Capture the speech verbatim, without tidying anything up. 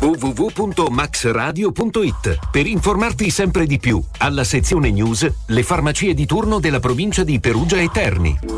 w w w punto max radio punto i t per informarti sempre di più. Alla sezione news, le farmacie di turno della provincia di Perugia e Terni.